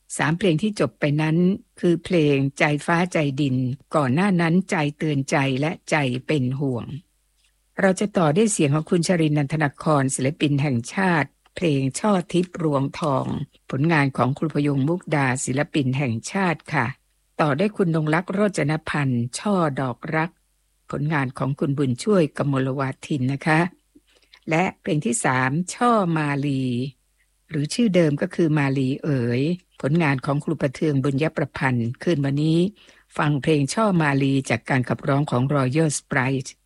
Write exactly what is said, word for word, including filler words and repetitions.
สามเพลงที่จบไปนั้นคือเพลงใจฟ้าใจดินก่อนหน้านั้นใจเตือนใจและใจเป็นห่วงเราจะต่อด้วยเสียงของคุณชรินทร์ นันทนครศิลปินแห่งชาติเพลงช่อทิพย์รวงทองผลงานของครูพยงมุกดาศิลปินแห่งชาติค่ะต่อได้คุณนงลักษ์โรจนพันธ์ช่อดอกรักผลงานของคุณบุญช่วยกมลวาทินนะคะและเพลงที่สามช่อมาลีหรือชื่อเดิมก็คือมาลีเอ๋ยผลงานของครูประเทืองบุญยประพันธ์คืนวันนี้ฟังเพลงช่อมาลีจากการขับร้องของ Royal Sprite